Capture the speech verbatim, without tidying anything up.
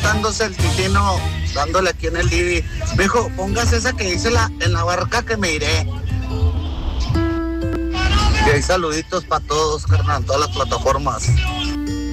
dándose el titino, dándole aquí en el D V. Me dijo, póngase esa que dice la, en la barca que me iré. Y hay saluditos para todos, carnal, en todas las plataformas.